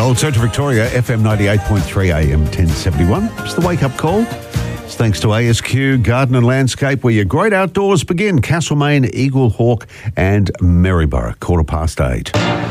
Gold Central Victoria, FM 98.3 AM 1071. It's the wake-up call. It's thanks to ASQ Garden and Landscape, where your great outdoors begin. Castlemaine, Eagle Hawk and Maryborough, 8:15.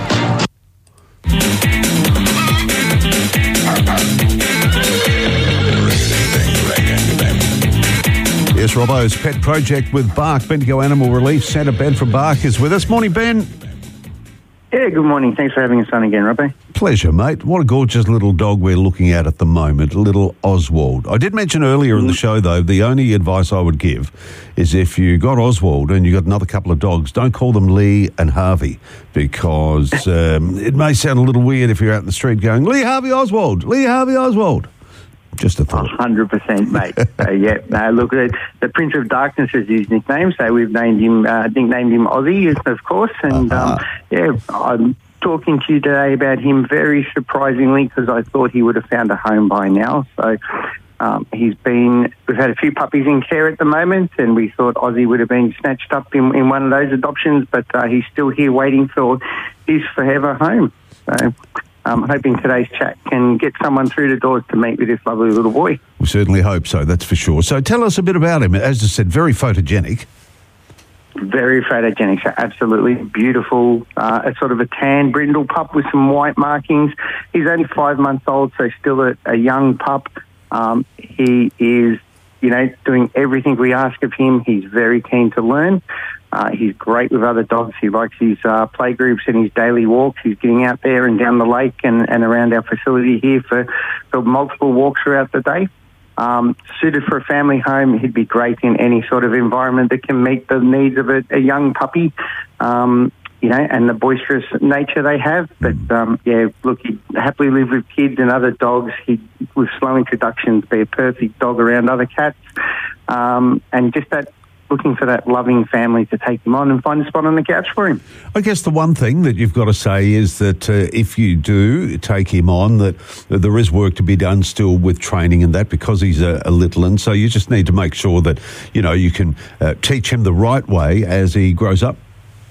Yes, Robbo's pet project with Bark, Bendigo Animal Relief Centre. Ben from Bark is with us. Morning, Ben. Yeah, good morning. Thanks for having us on again, Robbo. Pleasure, mate. What a gorgeous little dog we're looking at the moment, little Oswald. I did mention earlier in the show, though, the only advice I would give is if you got Oswald and you got another couple of dogs, don't call them Lee and Harvey, because it may sound a little weird if you're out in the street going, Lee Harvey Oswald, Lee Harvey Oswald. Just a thought. 100%, mate. So, yeah, look, the Prince of Darkness is his nickname, so we've named him, nicknamed him Ozzy, of course, and I'm talking to you today about him very surprisingly because I thought he would have found a home by now. So we've had a few puppies in care at the moment, and we thought Ozzy would have been snatched up in one of those adoptions, but he's still here waiting for his forever home. So I'm hoping today's chat can get someone through the doors to meet with this lovely little boy. We certainly hope so, that's for sure. So tell us a bit about him. As I said, very photogenic. Very photogenic, so absolutely beautiful. A sort of a tan brindle pup with some white markings. He's only 5 months old, so still a young pup. He is, doing everything we ask of him. He's very keen to learn. He's great with other dogs. He likes his play groups and his daily walks. He's getting out there and down the lake and around our facility here for multiple walks throughout the day. Suited for a family home. He'd be great in any sort of environment that can meet the needs of a young puppy, and the boisterous nature they have. But, look, he'd happily live with kids and other dogs. He'd, with slow introductions, be a perfect dog around other cats. And just that, looking for that loving family to take him on and find a spot on the couch for him. I guess the one thing that you've got to say is that if you do take him on, that there is work to be done still with training and that, because he's a little, and so you just need to make sure that, you can teach him the right way as he grows up.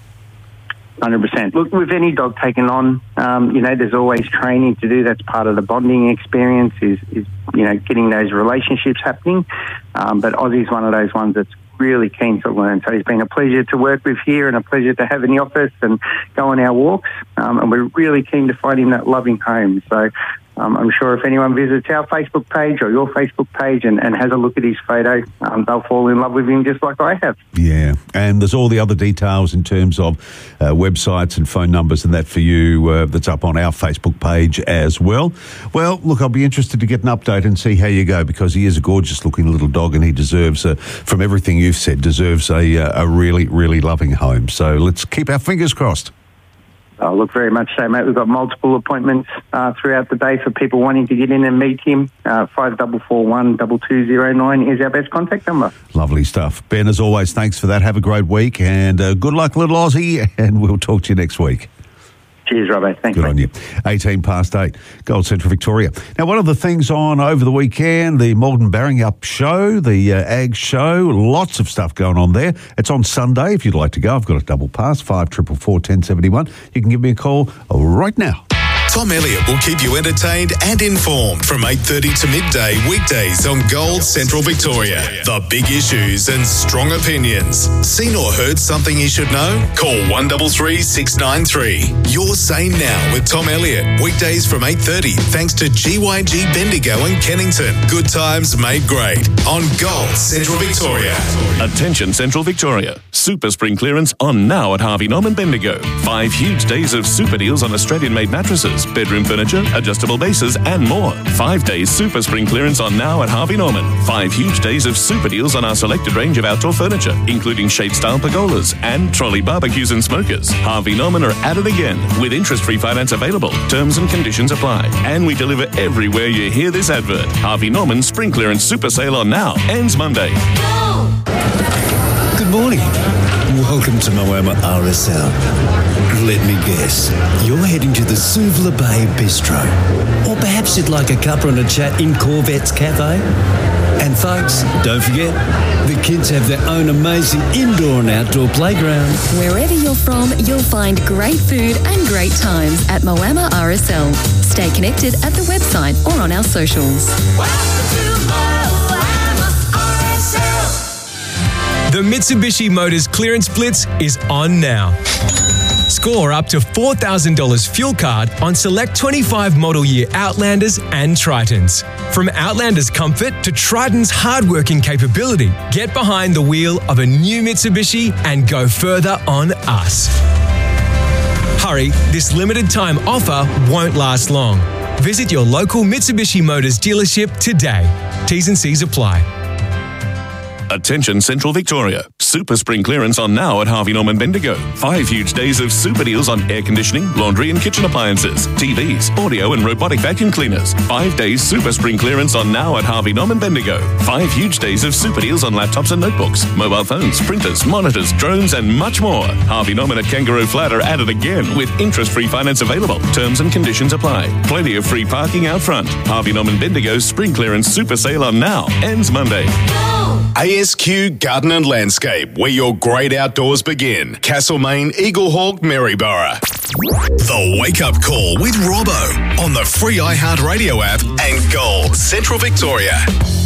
100%. Look, with any dog taken on, there's always training to do. That's part of the bonding experience is getting those relationships happening. But Ozzy's one of those ones that's really keen to learn. So he's been a pleasure to work with here and a pleasure to have in the office and go on our walks. And we're really keen to find him that loving home. So I'm sure if anyone visits our Facebook page or your Facebook page and has a look at his photo, they'll fall in love with him just like I have. Yeah, and there's all the other details in terms of websites and phone numbers and that for you that's up on our Facebook page as well. Well, look, I'll be interested to get an update and see how you go, because he is a gorgeous-looking little dog and he deserves, from everything you've said, deserves a really, really loving home. So let's keep our fingers crossed. Oh, look, very much so, mate. We've got multiple appointments throughout the day for people wanting to get in and meet him. 5441 2209 is our best contact number. Lovely stuff. Ben, as always, thanks for that. Have a great week and good luck, little Aussie, and we'll talk to you next week. Cheers, Robbo. Thanks, Good on you. 8:18, Gold Central Victoria. Now, one of the things on over the weekend, the Malden Barringup show, the Ag show, lots of stuff going on there. It's on Sunday if you'd like to go. I've got a double pass, 5444 1071. You can give me a call right now. Tom Elliott will keep you entertained and informed from 8:30 to midday weekdays on Gold Central Victoria. The big issues and strong opinions. Seen or heard something you should know? Call 133 693. Your Say Now with Tom Elliott. Weekdays from 8:30 thanks to GYG Bendigo and Kennington. Good times made great on Gold Central Victoria. Attention Central Victoria. Super spring clearance on now at Harvey Norman Bendigo. 5 huge days of super deals on Australian-made mattresses, bedroom furniture, adjustable bases and more. 5 days super spring clearance on now at Harvey Norman. 5 huge days of super deals on our selected range of outdoor furniture, including shade-style pergolas and trolley barbecues and smokers. Harvey Norman are at it again with interest-free finance available. Terms and conditions apply. And we deliver everywhere you hear this advert. Harvey Norman spring clearance super sale on now ends Monday. Good morning. Welcome to Moama RSL. Let me guess, you're heading to the Suvla Bay Bistro. Or perhaps you'd like a cuppa and a chat in Corvette's Cafe? And folks, don't forget, the kids have their own amazing indoor and outdoor playground. Wherever you're from, you'll find great food and great times at Moama RSL. Stay connected at the website or on our socials. The Mitsubishi Motors Clearance Blitz is on now. Score up to $4,000 fuel card on select 25 model year Outlanders and Tritons. From Outlander's comfort to Triton's hardworking capability, get behind the wheel of a new Mitsubishi and go further on us. Hurry, this limited time offer won't last long. Visit your local Mitsubishi Motors dealership today. T's and C's apply. Attention Central Victoria. Super spring clearance on now at Harvey Norman Bendigo. 5 huge days of super deals on air conditioning, laundry and kitchen appliances, TVs, audio and robotic vacuum cleaners. 5 days super spring clearance on now at Harvey Norman Bendigo. 5 huge days of super deals on laptops and notebooks, mobile phones, printers, monitors, drones and much more. Harvey Norman at Kangaroo Flat are at it again with interest-free finance available. Terms and conditions apply. Plenty of free parking out front. Harvey Norman Bendigo's spring clearance super sale on now ends Monday. ASQ Garden and Landscape, where your great outdoors begin. Castlemaine, Eaglehawk, Maryborough. The Wake Up Call with Robbo on the free iHeartRadio app and Gold Central Victoria.